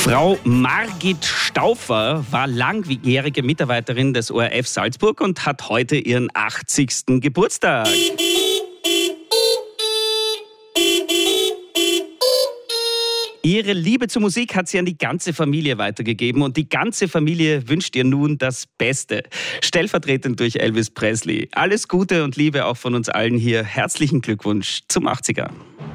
Frau Margit Stauffer war langjährige Mitarbeiterin des ORF Salzburg und hat heute ihren 80. Geburtstag. Ihre Liebe zur Musik hat sie an die ganze Familie weitergegeben und die ganze Familie wünscht ihr nun das Beste. Stellvertretend durch Elvis Presley. Alles Gute und Liebe auch von uns allen hier. Herzlichen Glückwunsch zum 80er.